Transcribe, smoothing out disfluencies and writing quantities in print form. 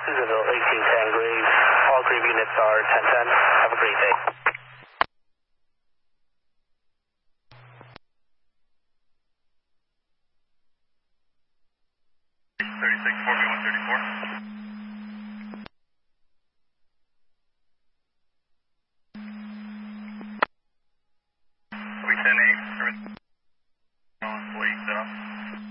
Isabel 1810 Graves. All Grave units are 1010. Have a great day. 36, 4B134. We 10-8.